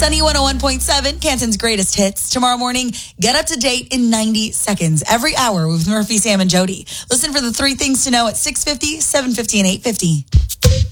Sunny 101.7, Canton's greatest hits. Tomorrow morning, get up to date in 90 seconds. Every hour with Murphy, Sam, and Jody. Listen for the 3 things to know at 6:50, 7:50, and 8:50.